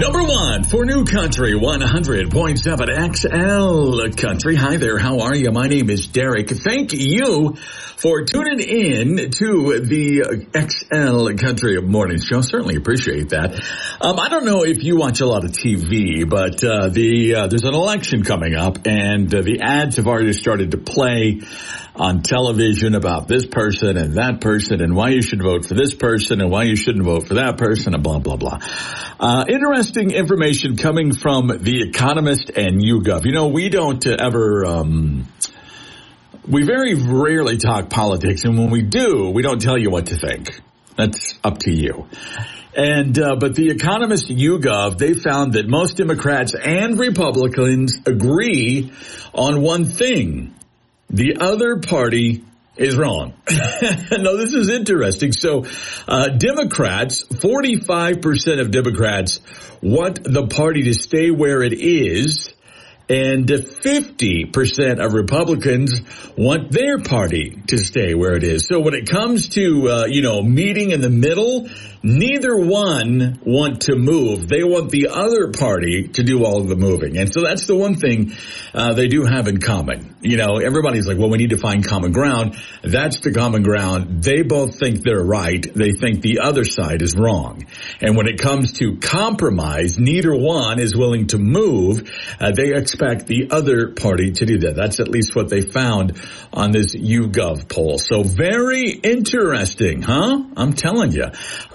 Number one for New Country 100.7 XL Country. Hi there. How are you? My name is Derek. Thank you for tuning in to the XL Country Morning Show. Certainly appreciate that. I don't know if you watch a lot of TV, but there's an election coming up, and the ads have already started to play on television about this person and that person and why you should vote for this person and why you shouldn't vote for that person and blah, blah, blah. Interesting information coming from The Economist and YouGov. You know, we don't we very rarely talk politics, and when we do, we don't tell you what to think. That's up to you. And but The Economist and YouGov, they found that most Democrats and Republicans agree on one thing. The other party is wrong. Now, this is interesting. So, Democrats, 45% of Democrats want the party to stay where it is, and 50% of Republicans want their party to stay where it is. So when it comes to, meeting in the middle, neither one want to move. They want the other party to do all of the moving. And so that's the one thing they do have in common. You know, everybody's like, well, we need to find common ground. That's the common ground. They both think they're right. They think the other side is wrong. And when it comes to compromise, neither one is willing to move. They expect the other party to do that. That's at least what they found on this YouGov poll. So very interesting, huh? I'm telling you.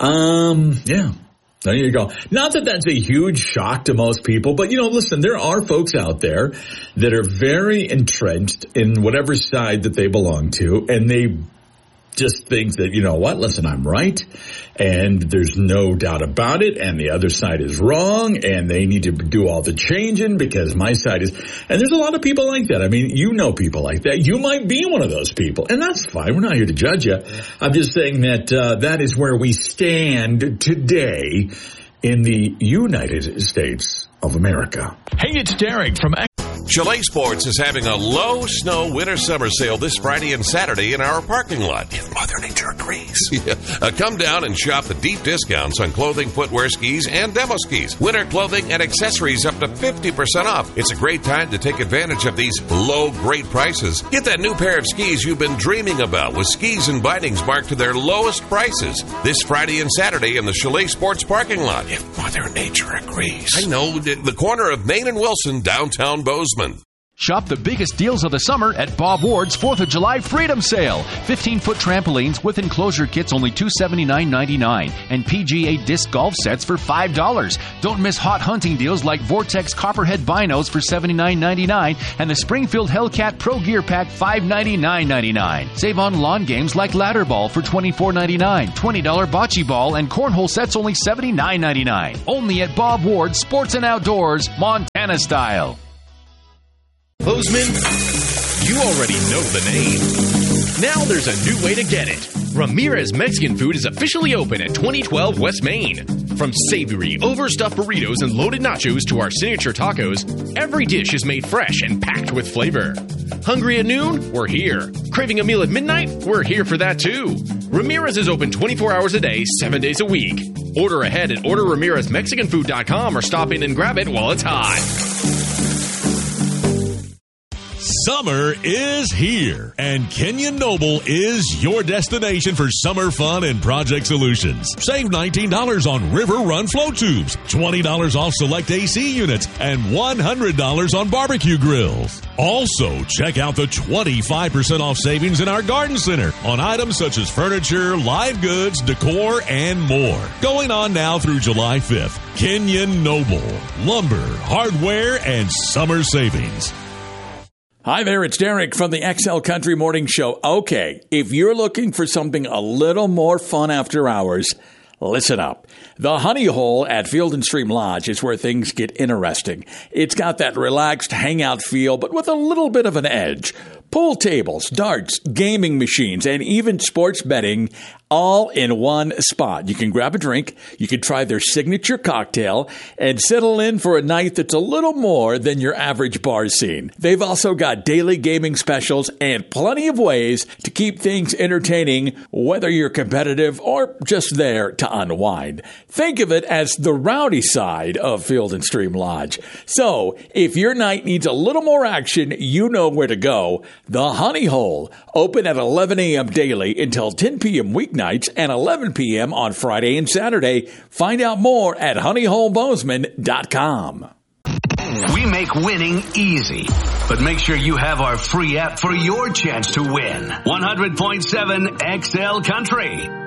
Yeah. There you go. Not that that's a huge shock to most people, but, listen, there are folks out there that are very entrenched in whatever side that they belong to, and they just think that, listen, I'm right, and there's no doubt about it, and the other side is wrong, and they need to do all the changing because my side is, and there's a lot of people like that. I mean, people like that. You might be one of those people, and that's fine. We're not here to judge you. I'm just saying that that is where we stand today in the United States of America. Hey, it's Derek from Chalet Sports is having a low snow winter summer sale this Friday and Saturday in our parking lot. If Mother Nature agrees. Yeah. Come down and shop the deep discounts on clothing, footwear, skis, and demo skis. Winter clothing and accessories up to 50% off. It's a great time to take advantage of these low, great prices. Get that new pair of skis you've been dreaming about with skis and bindings marked to their lowest prices. This Friday and Saturday in the Chalet Sports parking lot. If Mother Nature agrees. I know, the corner of Main and Wilson, downtown Bozeman. Shop the biggest deals of the summer at Bob Ward's 4th of July Freedom Sale. 15-foot trampolines with enclosure kits only $279.99 and PGA disc golf sets for $5. Don't miss hot hunting deals like Vortex Copperhead binos for $79.99 and the Springfield Hellcat Pro Gear Pack $599.99. Save on lawn games like Ladder Ball for $24.99, $20 bocce ball and cornhole sets only $79.99. Only at Bob Ward's Sports and Outdoors, Montana style. Bozeman, you already know the name. Now there's a new way to get it. Ramirez Mexican Food is officially open at 2012 West Main. From savory, overstuffed burritos and loaded nachos to our signature tacos, every dish is made fresh and packed with flavor. Hungry at noon? We're here. Craving a meal at midnight? We're here for that too. Ramirez is open 24 hours a day, 7 days a week. Order ahead at orderramirezmexicanfood.com or stop in and grab it while it's hot. Summer is here, and Kenyon Noble is your destination for summer fun and project solutions. Save $19 on River Run flow tubes, $20 off select AC units, and $100 on barbecue grills. Also, check out the 25% off savings in our garden center on items such as furniture, live goods, decor, and more. Going on now through July 5th. Kenyon Noble, lumber, hardware, and summer savings. Hi there, it's Derek from the XL Country Morning Show. Okay, if you're looking for something a little more fun after hours, listen up. The Honey Hole at Field and Stream Lodge is where things get interesting. It's got that relaxed hangout feel, but with a little bit of an edge. Pool tables, darts, gaming machines, and even sports betting all in one spot. You can grab a drink, you can try their signature cocktail, and settle in for a night that's a little more than your average bar scene. They've also got daily gaming specials and plenty of ways to keep things entertaining, whether you're competitive or just there to unwind. Think of it as the rowdy side of Field & Stream Lodge. So, if your night needs a little more action, you know where to go. The Honey Hole, open at 11 a.m. daily until 10 p.m. weeknights and 11 p.m. on Friday and Saturday. Find out more at honeyholebozeman.com. We make winning easy, but make sure you have our free app for your chance to win. 100.7 XL Country.